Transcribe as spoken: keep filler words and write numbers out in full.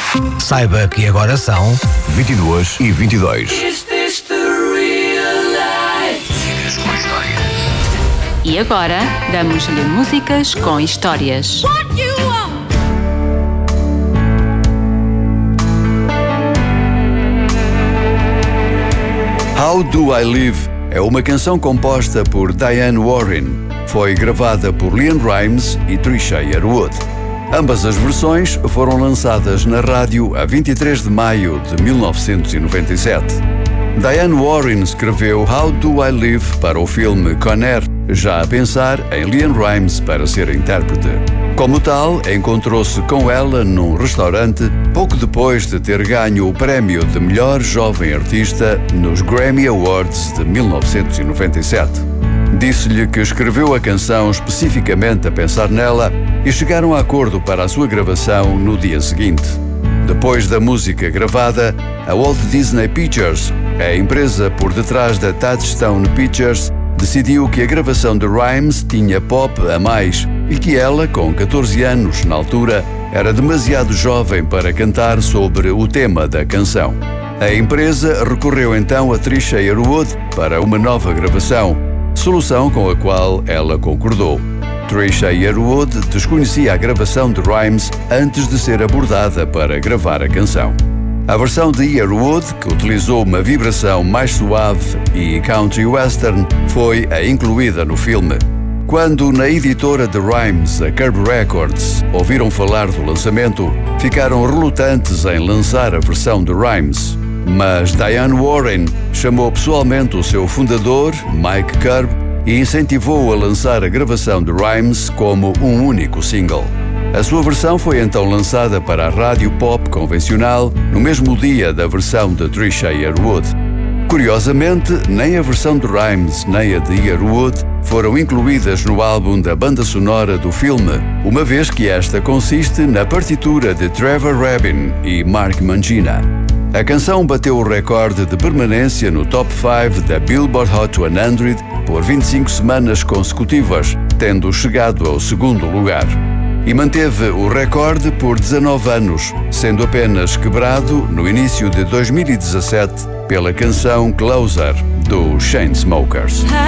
Saiba que agora são vinte e duas e vinte e dois. Is this the real life? Músicas com histórias. E agora, damos-lhe músicas com histórias. What you want? How Do I Live é uma canção composta por Diane Warren. Foi gravada por LeAnn Rimes e Trisha Yearwood. Ambas as versões foram lançadas na rádio a vinte e três de maio de mil novecentos e noventa e sete. Diane Warren escreveu How Do I Live para o filme Con Air, já a pensar em LeAnn Rimes para ser intérprete. Como tal, encontrou-se com ela num restaurante pouco depois de ter ganho o prémio de melhor jovem artista nos Grammy Awards de mil novecentos e noventa e sete. Disse-lhe que escreveu a canção especificamente a pensar nela e chegaram a acordo para a sua gravação no dia seguinte. Depois da música gravada, a Walt Disney Pictures, a empresa por detrás da Touchstone Pictures, decidiu que a gravação de Rimes tinha pop a mais e que ela, com catorze anos na altura, era demasiado jovem para cantar sobre o tema da canção. A empresa recorreu então a Trisha Yearwood para uma nova gravação, solução com a qual ela concordou. Trisha Yearwood desconhecia a gravação de Rimes antes de ser abordada para gravar a canção. A versão de Yearwood, que utilizou uma vibração mais suave e country western, foi a incluída no filme. Quando na editora de Rimes, a Curb Records, ouviram falar do lançamento, ficaram relutantes em lançar a versão de Rimes. Mas Diane Warren chamou pessoalmente o seu fundador, Mike Curb, e incentivou-o a lançar a gravação de Rimes como um único single. A sua versão foi então lançada para a rádio pop convencional no mesmo dia da versão de Trisha Yearwood. Curiosamente, nem a versão de Rimes nem a de Yearwood foram incluídas no álbum da banda sonora do filme, uma vez que esta consiste na partitura de Trevor Rabin e Mark Mangina. A canção bateu o recorde de permanência no top cinco da Billboard Hot cem por vinte e cinco semanas consecutivas, tendo chegado ao segundo lugar. E manteve o recorde por dezanove anos, sendo apenas quebrado no início de dois mil e dezassete pela canção Closer, dos Chainsmokers.